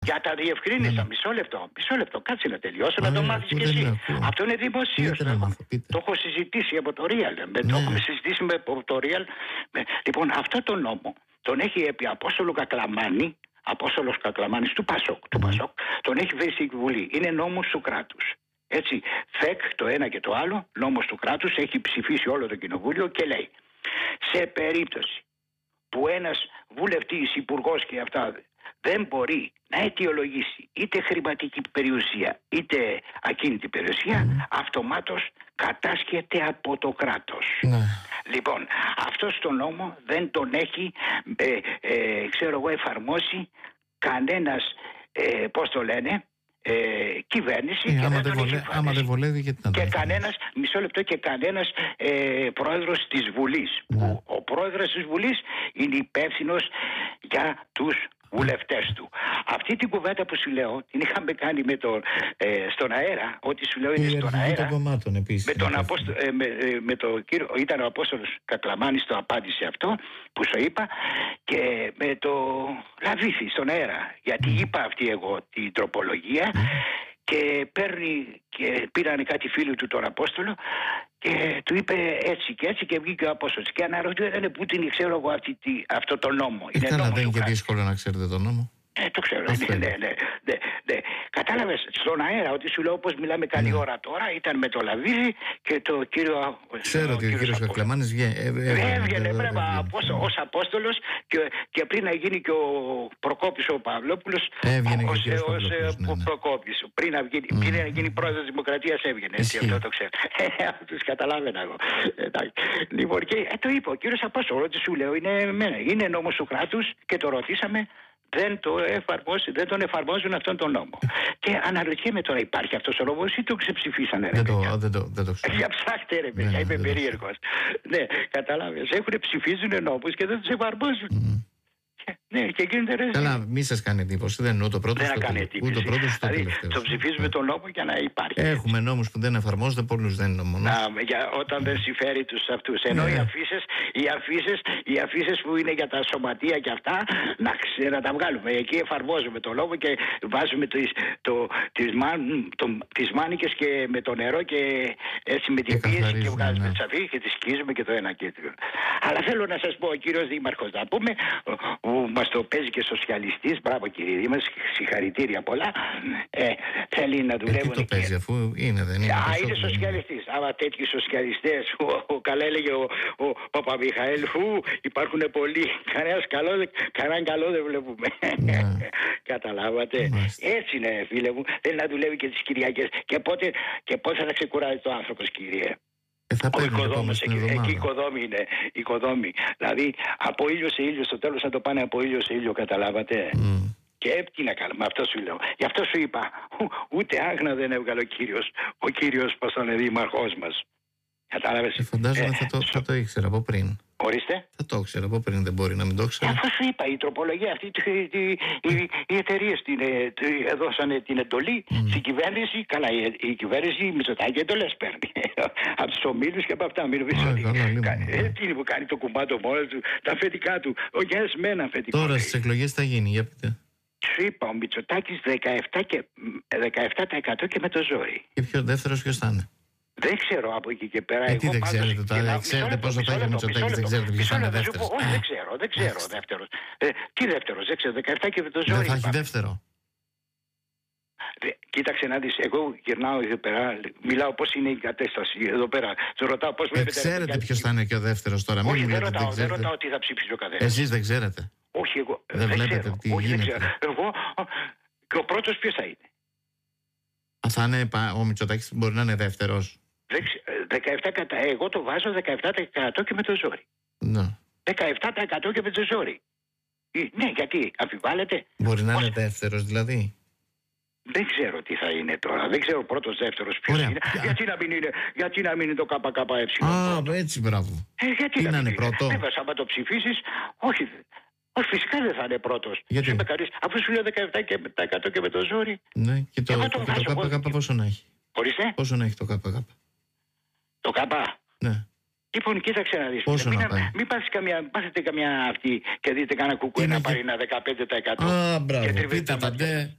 Για τα διευκρίνησα. Μισό λεπτό. Κάτσε να τελειώσω να το μάθεις κι εσύ. Αυτό είναι δημοσίως. Το έχω συζητήσει από το Real. Το έχουμε συζητήσει από το Real. Λοιπόν, αυτό το νόμο τον έχει επί Απόστολου Κακλαμάνη. Απόστολος Κακλαμάνης του Πασόκ. Τον έχει φέρει στη Βουλή. Είναι νόμος του κράτους. Έτσι, ΦΕΚ το ένα και το άλλο, νόμος του κράτους, έχει ψηφίσει όλο το κοινοβούλιο και λέει: σε περίπτωση που ένας βουλευτής, υπουργός και αυτά δεν μπορεί να αιτιολογήσει είτε χρηματική περιουσία είτε ακίνητη περιουσία, αυτομάτως κατάσχεται από το κράτος. Λοιπόν, αυτό στο νόμο δεν τον έχει εφαρμόσει κανένας, πώς το λένε, κυβέρνηση, και άμα δεν βολεύει, γιατί να το κανένας, μισό λεπτό, και κανένας πρόεδρος της Βουλής. Ο πρόεδρος της Βουλής είναι υπεύθυνος για τους βουλευτές του. Αυτή την κουβέντα που σου λέω την είχαμε κάνει στον αέρα. Ό,τι σου λέω είναι στον αέρα. Με τον κύριο, ήταν ο Απόστολος Κακλαμάνης, το απάντησε αυτό που σου είπα, και με το Λαβίθι στον αέρα. Γιατί είπα αυτή εγώ την τροπολογία και πήραν κάτι φίλοι του τον Απόστολο και του είπε έτσι και έτσι, και βγήκε ο Απόστολος και αναρωτιόταν πού την ξέρω εγώ αυτό το νόμο. Καλά, δεν είναι και δύσκολο να ξέρετε τον νόμο. Το ξέρω. Ναι. Κατάλαβες στον αέρα ότι σου λέω, όπως μιλάμε καλή ώρα τώρα, ήταν με το Λαβίδι και το κύριο. Ξέρω ότι ο κύριος Κακλαμάνης έβγαινε ως Απόστολος και πριν να γίνει και ο Προκόπης ο Παυλόπουλος. Έβγαινε ως Προκόπης. Πριν να γίνει πρόεδρος της Δημοκρατίας έβγαινε. Έτσι, αυτό το ξέρω. Τους καταλάβαινα εγώ. Λοιπόν, και το είπε ο κύριος Απόστολος, ότι σου λέω είναι νόμος του κράτους και το ρωτήσαμε. Δεν τον εφαρμόζουν αυτόν τον νόμο. Και αναρωτιέμαι τώρα, υπάρχει αυτός ο νόμος ή το ξεψηφίσανε? Δεν το ξέρω. Για ψάχτε ρε παιδιά, είμαι περίεργος. Ναι, καταλάβες. Ψηφίζουν νόμους και δεν τους εφαρμόζουν. Ναι, και γίνεται ρε. Καλά, μη σας κάνει εντύπωση. Δεν είναι ούτε ο πρώτος ούτε ο τελευταίος. Το ψηφίζουμε τον νόμο για να υπάρχει. Έχουμε νόμους που δεν εφαρμόζονται, πολλούς δεν είναι νόμος. Όταν δεν συμφέρει τους αυτούς. Ενώ οι αφίσες που είναι για τα σωματεία και αυτά, να τα βγάλουμε. Εκεί εφαρμόζουμε τον νόμο και βάζουμε τις μάνικες και με το νερό και έτσι με την πίεση και βγάζουμε τις αφήσεις και τις σκίζουμε και το ένα και το άλλο. Αλλά θέλω να σας πω, ο κύριος Δήμαρχος, να πούμε, που μας το παίζει και σοσιαλιστής, μπράβο κύριε Δήμαρχος, συγχαρητήρια πολλά, θέλει να δουλεύουν. Τι το παίζει, αφού δεν είναι? Είναι σοσιαλιστής. Άμα τέτοιοι σοσιαλιστές, καλά έλεγε ο Παπαμιχαήλ, υπάρχουν πολλοί, κανέναν καλό δεν βλέπουμε. Καταλάβατε? Έτσι είναι φίλε μου, θέλει να δουλεύει και τις Κυριακές. Και πότε θα ξεκουράζει το άνθρωπος, κύριε? Ο οικοδόμος, εκεί οικοδόμοι. Δηλαδή από ήλιο σε ήλιο, στο τέλος θα το πάνε από ήλιο σε ήλιο, καταλάβατε? Και τι να κάνουμε, αυτό σου λέω. Γι' αυτό σου είπα, ούτε άγνα δεν έβγαλε ο κύριος πώς τον είναι, δήμαρχός μας. Κατάλαβες? Φαντάζομαι θα το ήξερα από πριν. Ορίστε. Θα το ήξερα από πριν, δεν μπορεί να μην το ήξερα. Αυτό σου είπα, η τροπολογία αυτή, οι εταιρείες έδωσαν την εντολή στην κυβέρνηση. Καλά, η κυβέρνηση η Μητσοτάκη εντολές παίρνει. Από τους ομίλους και από αυτά. Μην νομίζεις ότι τι είναι που κάνει το κουμπάτο μόνο του, τα αφεντικά του. Ο Γιάννης με ένα αφεντικό. Τώρα στις εκλογές θα γίνει, για πείτε. Σου είπα, ο Μητσοτάκης 17% και με το ζόρι. Και δεύτερος ποιος θα είναι? Δεν ξέρω από εκεί και πέρα. Τι δεν ξέρετε τώρα, ξέρετε πόσο θα έχει ο Μητσοτάκης, δεν ξέρετε ποιος θα είναι δεύτερος. Όχι, δεν ξέρω δεύτερος. Τι δεύτερος, δεν ξέρω, 17 και με το ζόρι. Δεν θα έχει δεύτερο. Κοίταξε να δεις, εγώ γυρνάω εδώ πέρα, μιλάω πώς είναι η κατάσταση εδώ πέρα. Σου ρωτάω πώς βλέπετε. Ξέρετε ποιος θα είναι και ο δεύτερος τώρα? Όχι, δεν ρωτάω τι θα ψήφισε ο καθένας. Εσείς δεν ξέρετε? Όχι, εγώ δεν βλέπετε τι γίνεται? Εγώ και ο πρώτος ποιος θα είναι? Θα είναι ο Μητσοτάκης, μπορεί να είναι δεύτερος. 17%, εγώ το βάζω 17% και με το ζόρι. Ναι. 17% και με το ζόρι. Ναι, γιατί αμφιβάλλετε? Μπορεί να είναι δεύτερος δηλαδή. Δεν ξέρω τι θα είναι τώρα. Δεν ξέρω πρώτος, δεύτερος ποιος είναι. Γιατί να μην είναι το ΚΚΕ? Έτσι, μπράβο. Γιατί να είναι πρώτο? Άμα το ψηφίσεις, όχι, φυσικά δεν θα είναι πρώτος. Γιατί? Αφού σου λέω 17% και με το ζόρι. Ναι, και το ΚΚΕ πόσο να έχει? Ορίστε. Πόσο να έχει το ΚΚΕ? Το ΚΚΕ. Ναι. Λοιπόν, κοίταξε να δεις. Πόσο να πάει? Μην πάθετε καμιά αυτή και δείτε κανένα κουκουέ να πάρει ένα 15%. Α, μπράβο. Πείτε τα ντε.